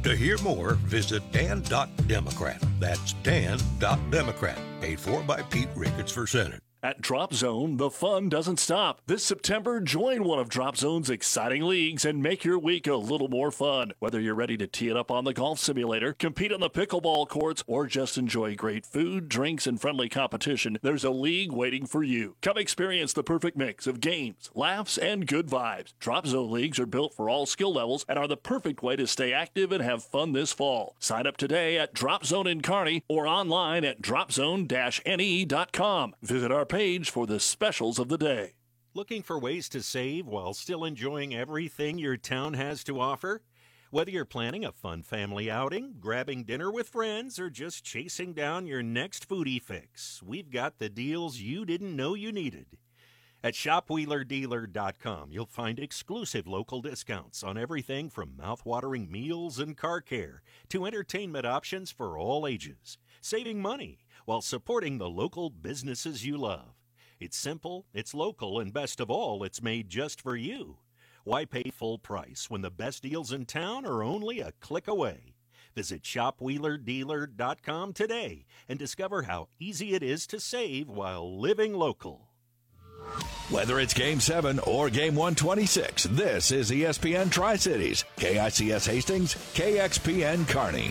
To hear more, visit dan.democrat. That's dan.democrat. Paid for by Pete Ricketts for Senate. At Drop Zone, the fun doesn't stop. This September, join one of Drop Zone's exciting leagues and make your week a little more fun. Whether you're ready to tee it up on the golf simulator, compete on the pickleball courts, or just enjoy great food, drinks, and friendly competition, there's a league waiting for you. Come experience the perfect mix of games, laughs, and good vibes. Drop Zone leagues are built for all skill levels and are the perfect way to stay active and have fun this fall. Sign up today at Drop Zone in Kearney or online at dropzone-ne.com. Visit our page for the specials of the day. Looking for ways to save while still enjoying everything your town has to offer? Whether you're planning a fun family outing, grabbing dinner with friends, or just chasing down your next foodie fix, we've got the deals you didn't know you needed. At shopwheelerdealer.com, you'll find exclusive local discounts on everything from mouth-watering meals and car care to entertainment options for all ages, saving money while supporting the local businesses you love. It's simple, it's local, and best of all, it's made just for you. Why pay full price when the best deals in town are only a click away? Visit shopwheelerdealer.com today and discover how easy it is to save while living local. Whether it's Game 7 or Game 126, this is ESPN Tri-Cities, KICS Hastings, KXPN Kearney.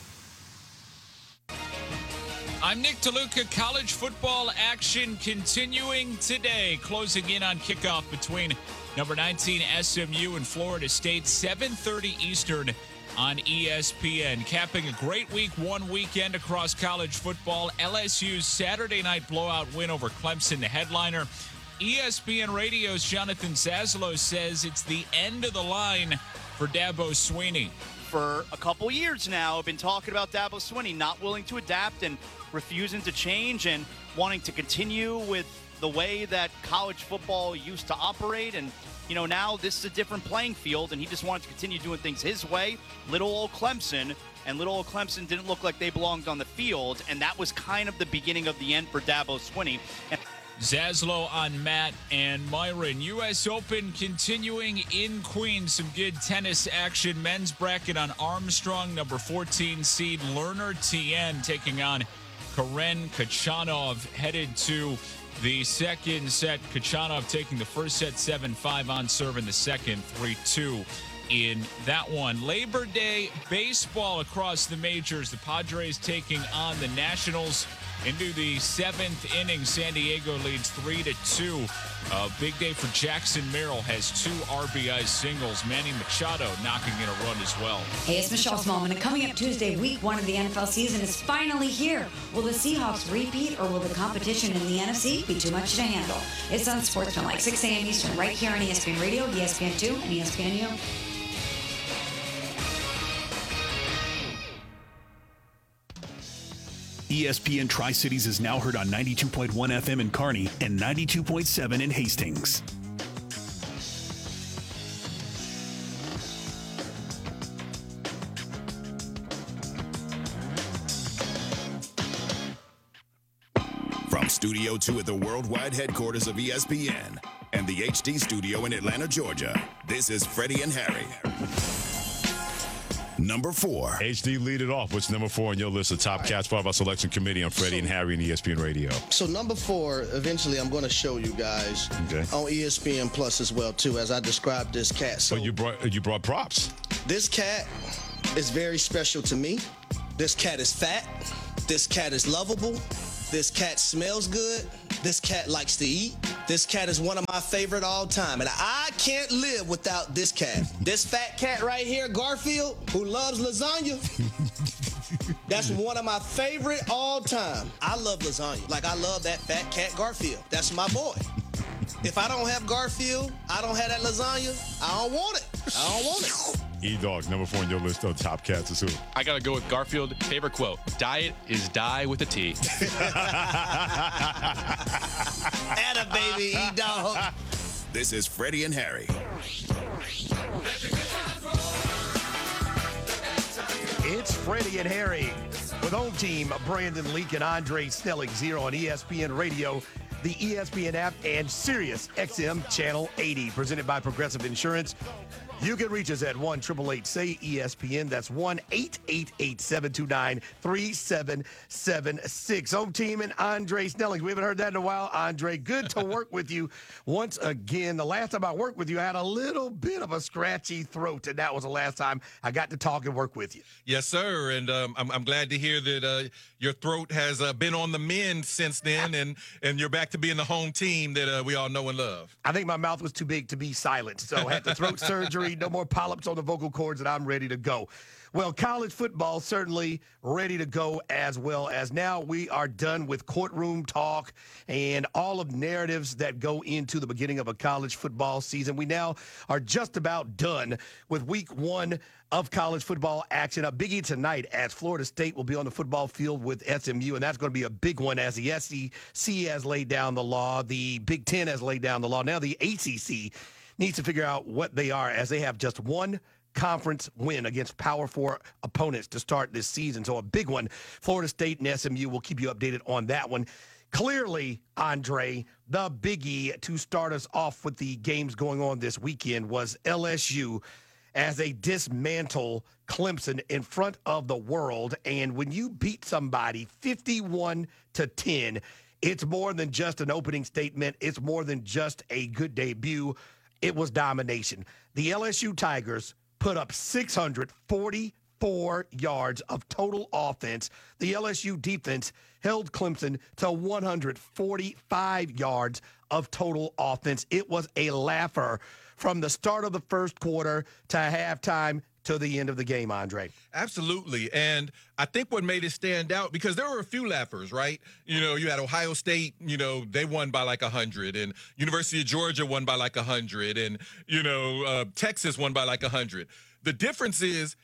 I'm Nick DeLuca. College football action continuing today. Closing in on kickoff between number 19 SMU and Florida State, 7:30 Eastern on ESPN. Capping a great week one weekend across college football. LSU's Saturday night blowout win over Clemson, the headliner. ESPN Radio's Jonathan Zaslow says it's the end of the line for Dabo Swinney. For a couple years now, I've been talking about Dabo Swinney not willing to adapt and refusing to change and wanting to continue with the way that college football used to operate. And, you know, now this is a different playing field, and he just wanted to continue doing things his way. Little old Clemson didn't look like they belonged on the field, and that was kind of the beginning of the end for Dabo Swinney. Zaslow on Matt and Myron. U.S. Open continuing in Queens. Some good tennis action. Men's bracket on Armstrong. Number 14 seed Lerner Tien taking on Karen Khachanov. Headed to the second set. Khachanov taking the first set 7-5 on serve in the second, 3-2 in that one. Labor Day baseball across the majors. The Padres taking on the Nationals. Into the seventh inning, San Diego leads 3-2. A big day for Jackson Merrill, has 2 RBI singles. Manny Machado knocking in a run as well. Hey, it's Michelle Smallman, and coming up Tuesday, week 1 of the NFL season is finally here. Will the Seahawks repeat, or will the competition in the NFC be too much to handle? It's on Sportsmanlike, 6 a.m. Eastern, right here on ESPN Radio, ESPN2, and ESPNU. ESPN Tri-Cities is now heard on 92.1 FM in Kearney and 92.7 in Hastings. From Studio 2 at the worldwide headquarters of ESPN and the HD studio in Atlanta, Georgia, this is Freddie and Harry. Number 4. HD, lead it off. What's number 4 on your list of top cats part of our selection committee on Freddie and Harry and ESPN Radio? So number 4, eventually I'm going to show you guys on ESPN Plus as well too, as I described this cat. So you brought props. This cat is very special to me. This cat is fat. This cat is lovable. This cat smells good. This cat likes to eat. This cat is one of my favorite all time, and I can't live without this cat. This fat cat right here, Garfield, who loves lasagna, that's one of my favorite all time. I love lasagna. Like, I love that fat cat Garfield. That's my boy. If I don't have Garfield, I don't have that lasagna, I don't want it. I don't want it. E-Dog, number 4 on your list of top cats is who? I got to go with Garfield. Favorite quote, diet is die with a T. Atta baby, E-Dog. This is Freddie and Harry. It's Freddie and Harry with home team Brandon Leak and Andre Snelling 0 on ESPN Radio, the ESPN app, and Sirius XM Channel 80, presented by Progressive Insurance. You can reach us at 1-888-SAY-ESPN. That's 1-888-729-3776. Home team and Andre Snellings. We haven't heard that in a while. Andre, good to work with you once again. The last time I worked with you, I had a little bit of a scratchy throat, and that was the last time I got to talk and work with you. Yes, sir. And I'm glad to hear that your throat has been on the mend since then, and you're back to being the home team that we all know and love. I think my mouth was too big to be silent, so I had the throat surgery, no more polyps on the vocal cords, and I'm ready to go. Well, college football certainly ready to go, as well as now we are done with courtroom talk and all of narratives that go into the beginning of a college football season. We now are just about done with week one of college football action. A biggie tonight as Florida State will be on the football field with SMU, and that's going to be a big one as the SEC has laid down the law. The Big Ten has laid down the law. Now the ACC needs to figure out what they are, as they have just one conference win against Power 4 opponents to start this season. So a big one. Florida State and SMU will keep you updated on that one. Clearly, Andre, the biggie to start us off with the games going on this weekend was LSU as they dismantle Clemson in front of the world. And when you beat somebody 51-10, it's more than just an opening statement. It's more than just a good debut. It was domination. The LSU Tigers put up 644 yards of total offense. The LSU defense held Clemson to 145 yards of total offense. It was a laugher from the start of the first quarter to halftime to the end of the game, Andre. Absolutely. And I think what made it stand out, because there were a few laughers, right? You know, you had Ohio State, you know, they won by like 100, and University of Georgia won by like 100, and, you know, Texas won by like 100. The difference is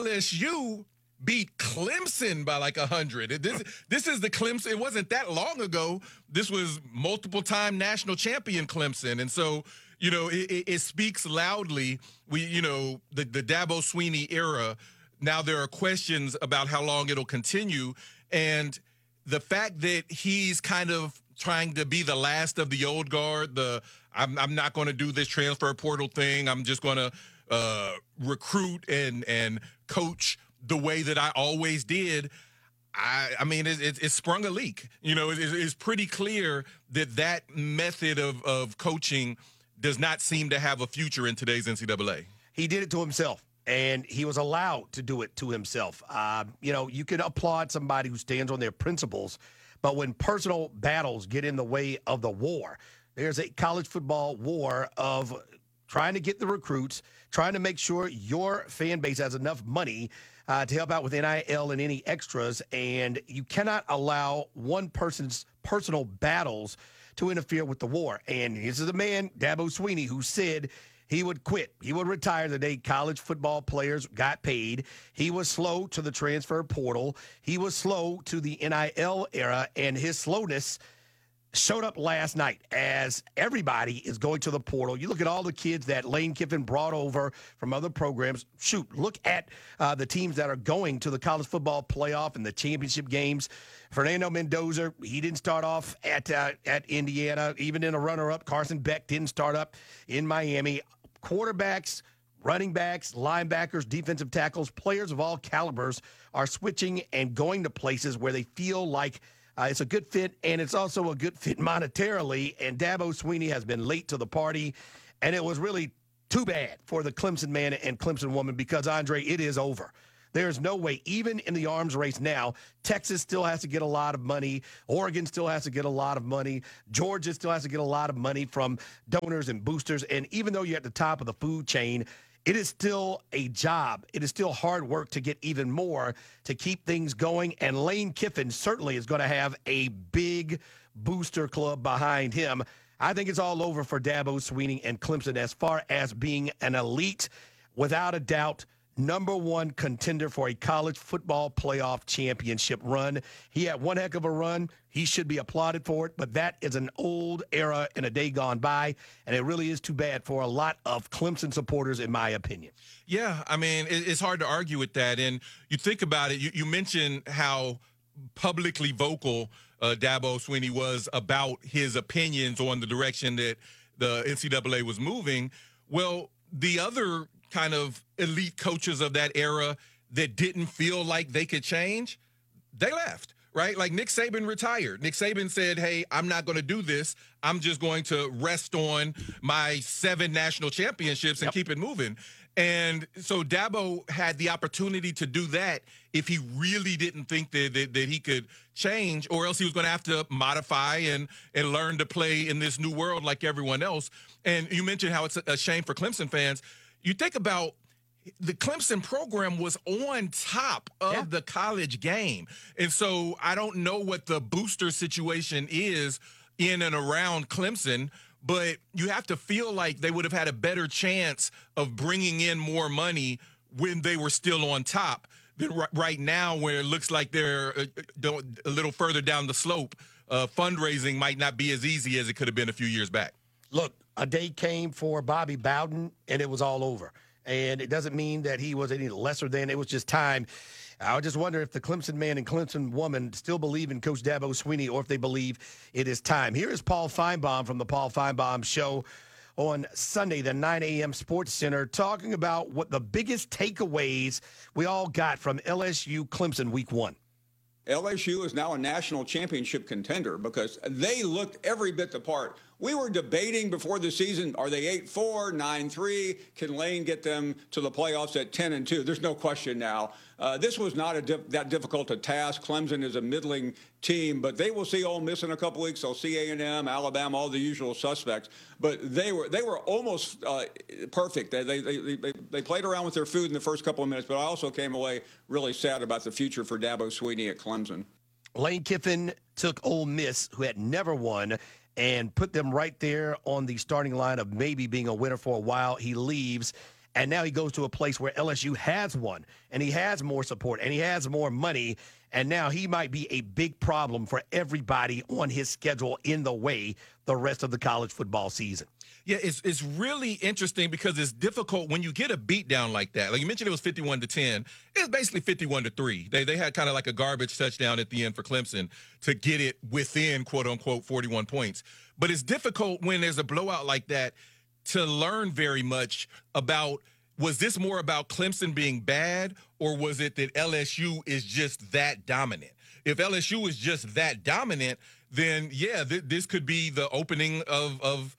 LSU beat Clemson by like 100. This is the Clemson. It wasn't that long ago. This was multiple-time national champion Clemson. And so, you know, it speaks loudly. The Dabo Swinney era, now there are questions about how long it'll continue. And the fact that he's kind of trying to be the last of the old guard, I'm not going to do this transfer portal thing. I'm just going to recruit and coach the way that I always did. I mean, it sprung a leak. You know, it's pretty clear that method of coaching does not seem to have a future in today's NCAA. He did it to himself, and he was allowed to do it to himself. You know, you can applaud somebody who stands on their principles, but when personal battles get in the way of the war, there's a college football war of trying to get the recruits, trying to make sure your fan base has enough money to help out with NIL and any extras, and you cannot allow one person's personal battles to interfere with the war. And this is a man, Dabo Swinney, who said he would quit. He would retire the day college football players got paid. He was slow to the transfer portal. He was slow to the NIL era, and his slowness showed up last night as everybody is going to the portal. You look at all the kids that Lane Kiffin brought over from other programs. Shoot, look at the teams that are going to the college football playoff and the championship games. Fernando Mendoza, he didn't start off at Indiana. Even in a runner-up, Carson Beck didn't start up in Miami. Quarterbacks, running backs, linebackers, defensive tackles, players of all calibers are switching and going to places where they feel like it's a good fit, and it's also a good fit monetarily. And Dabo Swinney has been late to the party, and it was really too bad for the Clemson man and Clemson woman because, Andre, it is over. There's no way, even in the arms race now, Texas still has to get a lot of money. Oregon still has to get a lot of money. Georgia still has to get a lot of money from donors and boosters. And even though you're at the top of the food chain, it is still a job. It is still hard work to get even more to keep things going. And Lane Kiffin certainly is going to have a big booster club behind him. I think it's all over for Dabo Swinney and Clemson as far as being an elite, without a doubt, number one contender for a college football playoff championship run. He had one heck of a run. He should be applauded for it, but that is an old era and a day gone by, and it really is too bad for a lot of Clemson supporters, in my opinion. Yeah, I mean, it's hard to argue with that. And you think about it, you mentioned how publicly vocal Dabo Swinney was about his opinions on the direction that the NCAA was moving. Well, the other kind of elite coaches of that era that didn't feel like they could change, they left, right? Like Nick Saban retired. Nick Saban said, hey, I'm not going to do this. I'm just going to rest on my 7 national championships and keep it moving. And so Dabo had the opportunity to do that if he really didn't think that he could change, or else he was going to have to modify and learn to play in this new world like everyone else. And you mentioned how it's a shame for Clemson fans. You think about the Clemson program was on top of the college game. And so I don't know what the booster situation is in and around Clemson, but you have to feel like they would have had a better chance of bringing in more money when they were still on top than right now, where it looks like they're a little further down the slope. Fundraising might not be as easy as it could have been a few years back. Look, a day came for Bobby Bowden, and it was all over. And it doesn't mean that he was any lesser than. It was just time. I just wonder if the Clemson man and Clemson woman still believe in Coach Dabo Swinney, or if they believe it is time. Here is Paul Feinbaum from the Paul Feinbaum Show on Sunday, the 9 a.m. Sports Center, talking about what the biggest takeaways we all got from LSU Clemson Week 1. LSU is now a national championship contender because they looked every bit the part. We were debating before the season, are they 8-4, 9-3? Can Lane get them to the playoffs at 10-2? There's no question now. This was not that difficult a task. Clemson is a middling team, but they will see Ole Miss in a couple weeks. They'll see A&M, Alabama, all the usual suspects. But they were almost perfect. They played around with their food in the first couple of minutes, but I also came away really sad about the future for Dabo Swinney at Clemson. Lane Kiffin took Ole Miss, who had never won, and put them right there on the starting line of maybe being a winner for a while. He leaves, and now he goes to a place where LSU has won, and he has more support, and he has more money, and now he might be a big problem for everybody on his schedule in the way the rest of the college football season. Yeah, it's really interesting because it's difficult when you get a beat down like that. Like you mentioned, it was 51-10. It's basically 51-3. They had kind of like a garbage touchdown at the end for Clemson to get it within, quote unquote, 41 points. But it's difficult when there's a blowout like that to learn very much about, was this more about Clemson being bad, or was it that LSU is just that dominant? If LSU is just that dominant, then yeah, this could be the opening of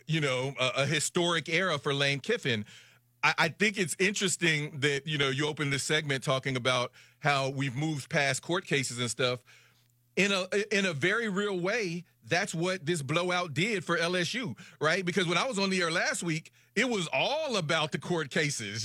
a historic era for Lane Kiffin. I think it's interesting that, you opened this segment talking about how we've moved past court cases and stuff. In a very real way, that's what this blowout did for LSU, right? Because when I was on the air last week, it was all about the court cases,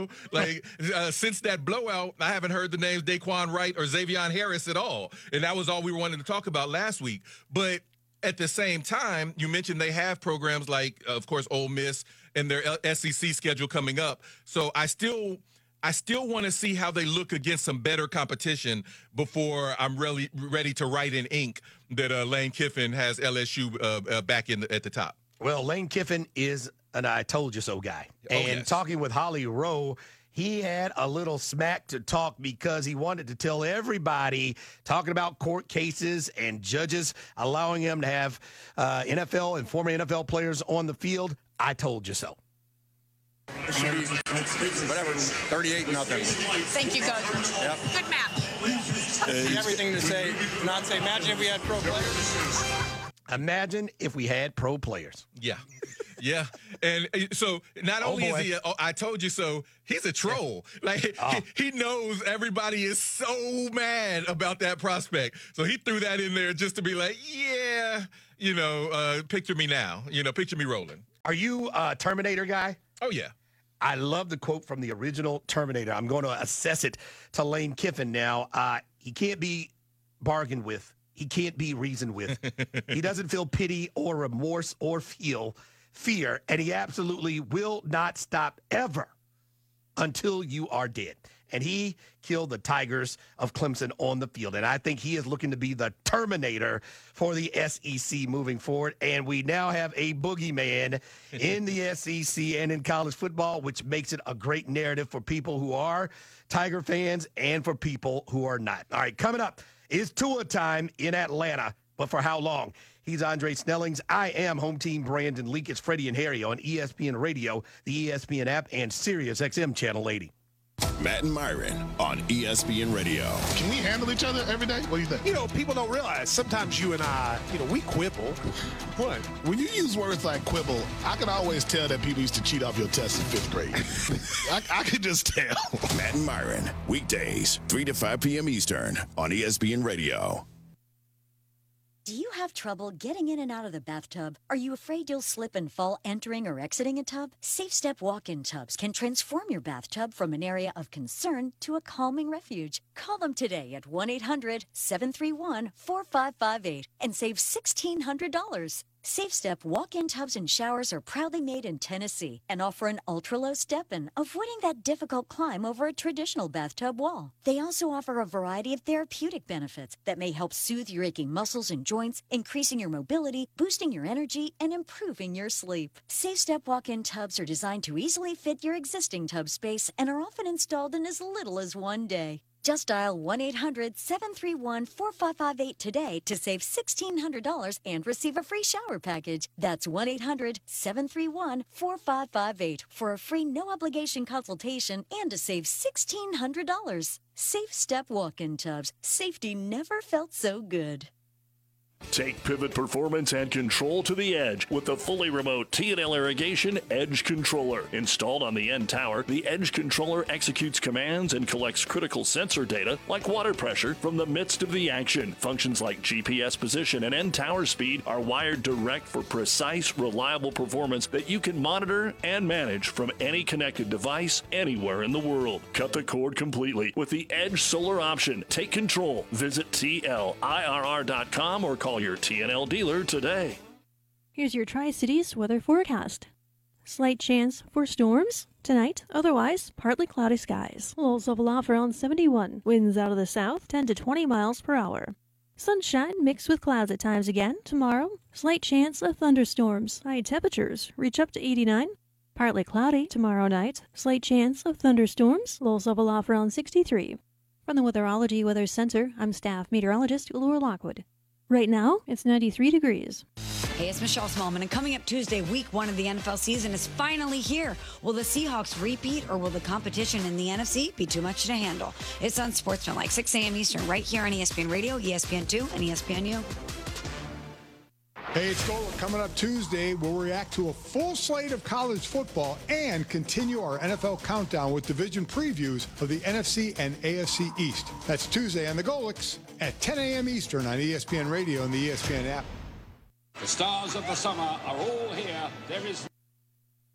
since that blowout, I haven't heard the names Daquan Wright or Xavier Harris at all. And that was all we wanted to talk about last week. But at the same time, you mentioned they have programs like, of course, Ole Miss and their SEC schedule coming up. So I still want to see how they look against some better competition before I'm really ready to write in ink that Lane Kiffin has LSU back at the top. Well, Lane Kiffin is an I told you so guy. Talking with Holly Rowe, he had a little smack to talk because he wanted to tell everybody, talking about court cases and judges allowing him to have NFL and former NFL players on the field. I told you so. It should be, whatever, 38-0. Thank you, Coach. Yep. Good map. Everything to say, not say, imagine if we had pro players. Imagine if we had pro players. Yeah. Yeah. And so not only is he I told you so, he's a troll. Like he knows everybody is so mad about that prospect. So he threw that in there just to be like, yeah, picture me now. Picture me rolling. Are you a Terminator guy? Oh, yeah. I love the quote from the original Terminator. I'm going to assess it to Lane Kiffin now. He can't be bargained with. He can't be reasoned with. He doesn't feel pity or remorse or feel fear, and he absolutely will not stop ever until you are dead. And he killed the Tigers of Clemson on the field. And I think he is looking to be the Terminator for the SEC moving forward. And we now have a boogeyman in the SEC and in college football, which makes it a great narrative for people who are Tiger fans and for people who are not. All right, coming up is Tua time in Atlanta. But for how long? He's Andre Snellings. I am Home Team Brandon Leak. It's Freddie and Harry on ESPN Radio, the ESPN app, and Sirius XM Channel 80. Matt and Myron on ESPN Radio. Can we handle each other every day? What do you think? You know, people don't realize sometimes you and I, we quibble. What? When you use words like quibble, I can always tell that people used to cheat off your tests in 5th grade. I could just tell. Matt and Myron, weekdays, 3 to 5 p.m. Eastern on ESPN Radio. Do you have trouble getting in and out of the bathtub? Are you afraid you'll slip and fall entering or exiting a tub? Safe Step walk-in tubs can transform your bathtub from an area of concern to a calming refuge. Call them today at 1-800-731-4558 and save $1,600. Safe Step walk-in tubs and showers are proudly made in Tennessee and offer an ultra-low step-in, avoiding that difficult climb over a traditional bathtub wall. They also offer a variety of therapeutic benefits that may help soothe your aching muscles and joints, increasing your mobility, boosting your energy, and improving your sleep. Safe Step walk-in tubs are designed to easily fit your existing tub space and are often installed in as little as 1 day. Just dial 1-800-731-4558 today to save $1,600 and receive a free shower package. That's 1-800-731-4558 for a free no-obligation consultation and to save $1,600. Safe Step walk-in tubs. Safety never felt so good. Take pivot performance and control to the edge with the fully remote T&L Irrigation Edge Controller. Installed on the end tower, the Edge Controller executes commands and collects critical sensor data like water pressure from the midst of the action. Functions like GPS position and end tower speed are wired direct for precise, reliable performance that you can monitor and manage from any connected device anywhere in the world. Cut the cord completely with the Edge Solar option. Take control. Visit TLIRR.com or call your TNL dealer today. Here's your Tri-Cities weather forecast. Slight chance for storms tonight, otherwise partly cloudy skies. Lows level off around 71. Winds out of the south 10 to 20 miles per hour. Sunshine mixed with clouds at times again tomorrow. Slight chance of thunderstorms. High temperatures reach up to 89. Partly cloudy tomorrow night. Slight chance of thunderstorms. Lows level off around 63. From the Weatherology Weather Center, I'm staff meteorologist Laura Lockwood. Right now, it's 93 degrees. Hey, it's Michelle Smallman, and coming up Tuesday, week 1 of the NFL season is finally here. Will the Seahawks repeat, or will the competition in the NFC be too much to handle? It's on Sportsmanlike, 6 a.m. Eastern, right here on ESPN Radio, ESPN2, and ESPNU. Hey, it's Gola coming up Tuesday. We'll react to a full slate of college football and continue our NFL countdown with division previews of the NFC and AFC East. That's Tuesday on the Golics at 10 a.m. Eastern on ESPN Radio and the ESPN app. The stars of the summer are all here. There is